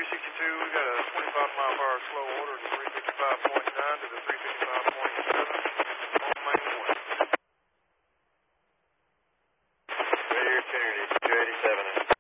362, we got a 25-mile-per-hour slow order to 355.9 to the 355.7 on main west. Radio Kennedy, 287.